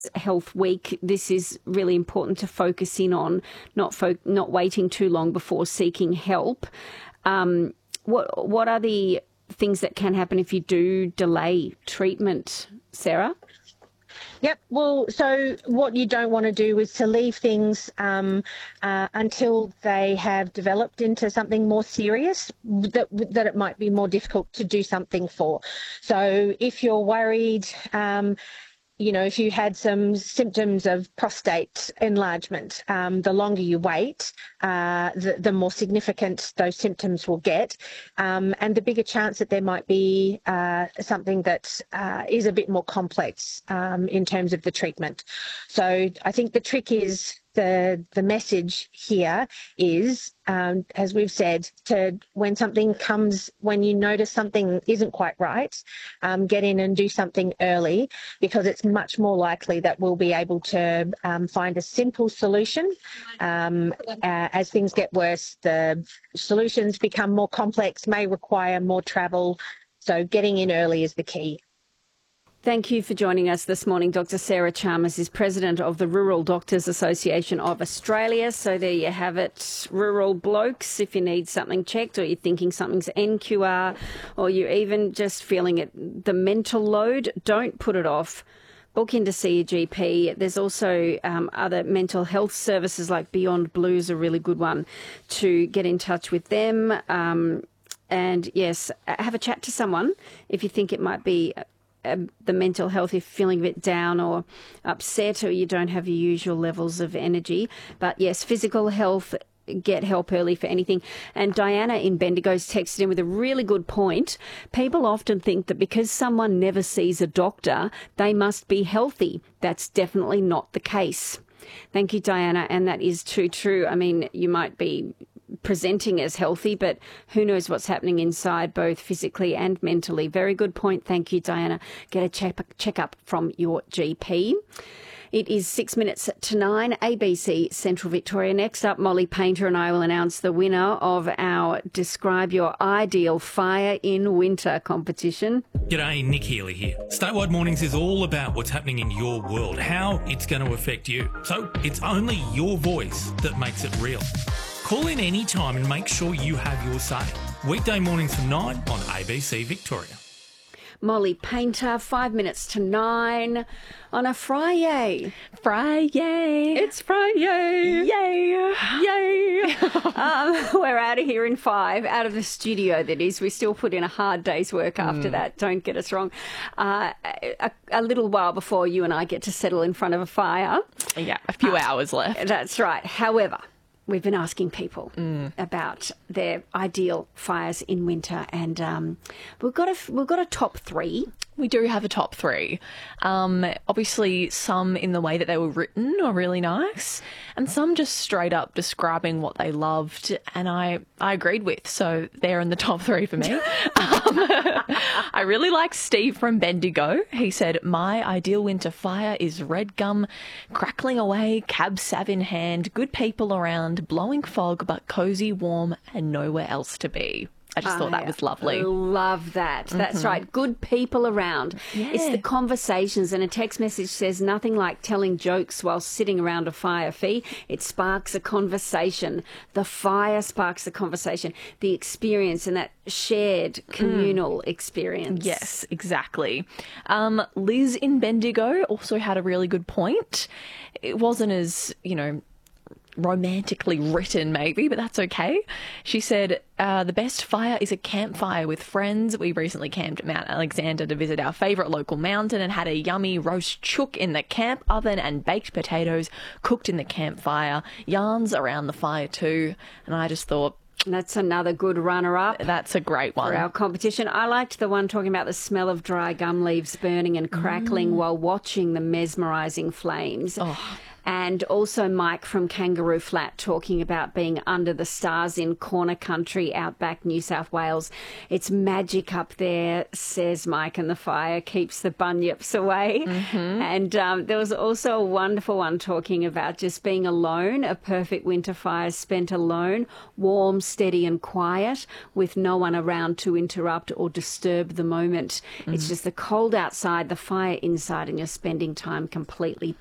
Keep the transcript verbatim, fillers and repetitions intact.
Health Week, this is really important to focus in on, not fo- not waiting too long before seeking help. Um, what what are the things that can happen if you do delay treatment, Sarah? Yep. Well, so what you don't want to do is to leave things um, uh, until they have developed into something more serious that that it might be more difficult to do something for. So if you're worried, um, you know, if you had some symptoms of prostate enlargement, um, the longer you wait, uh, the, the more significant those symptoms will get, um, and the bigger chance that there might be uh, something that uh, is a bit more complex um, in terms of the treatment. So I think the trick is the the message here is, um, as we've said, to when something comes, when you notice something isn't quite right, um, get in and do something early, because it's much more likely that we'll be able to um, find a simple solution. Um, uh, as things get worse, the solutions become more complex, may require more travel. So getting in early is the key. Thank you for joining us this morning. Doctor Sarah Chalmers is President of the Rural Doctors Association of Australia. So there you have it, rural blokes. If you need something checked, or you're thinking something's N Q R, or you're even just feeling it, the mental load, don't put it off. Book in to see your G P. There's also um, other mental health services like Beyond Blue is a really good one to get in touch with them. Um, and yes, have a chat to someone if you think it might be Uh, the mental health, if feeling a bit down or upset, or you don't have your usual levels of energy. But yes, physical health, get help early for anything. And Diana in Bendigo's texted in with a really good point. People often think that because someone never sees a doctor, they must be healthy. That's definitely not the case. Thank you, Diana. And that is too true. I mean, you might be presenting as healthy, but who knows what's happening inside, both physically and mentally. Very good point. Thank you, Diana. Get a check, check up from your G P. It is six minutes to nine, A B C Central Victoria. Next up, Molly Painter and I will announce the winner of our Describe Your Ideal Fire in Winter competition. G'day, Nick Healy here. Statewide Mornings is all about what's happening in your world, how it's going to affect you. So it's only your voice that makes it real. Call in any time and make sure you have your say. Weekday mornings from nine on A B C Victoria. Molly Painter, five minutes to nine on a Friday. Friday. It's Friday. Yay. Yay. um, we're out of here in five, out of the studio, that is. We still put in a hard day's work after mm. that, don't get us wrong. Uh, a, a little while before you and I get to settle in front of a fire. Yeah, a few uh, hours left. That's right. However, we've been asking people mm. about their ideal fires in winter, and um, we've got a we've got a top three. We do have a top three. Um, obviously, some in the way that they were written are really nice, and some just straight up describing what they loved, and I, I agreed with. So they're in the top three for me. um, I really like Steve from Bendigo. He said, "My ideal winter fire is red gum, crackling away, cab sav in hand, good people around, blowing fog, but cosy, warm, and nowhere else to be." I just thought that was lovely. I love that. That's mm-hmm. right. Good people around. Yeah. It's the conversations, and a text message says nothing like telling jokes while sitting around a fire. Fee. It sparks a conversation. The fire sparks the conversation, the experience, and that shared communal mm. experience. Yes, exactly. Um, Liz in Bendigo also had a really good point. It wasn't as, you know, romantically written maybe, but that's okay. She said, uh, the best fire is a campfire with friends. We recently camped at Mount Alexander to visit our favourite local mountain and had a yummy roast chook in the camp oven and baked potatoes cooked in the campfire. Yarns around the fire too. And I just thought, that's another good runner-up. That's a great one. For our competition. I liked the one talking about the smell of dry gum leaves burning and crackling mm. while watching the mesmerising flames. Oh. And also Mike from Kangaroo Flat talking about being under the stars in Corner Country, outback New South Wales. It's magic up there, says Mike, and the fire keeps the bunyips away. Mm-hmm. And um, there was also a wonderful one talking about just being alone, a perfect winter fire spent alone, warm, steady and quiet, with no one around to interrupt or disturb the moment. Mm-hmm. It's just the cold outside, the fire inside, and you're spending time completely by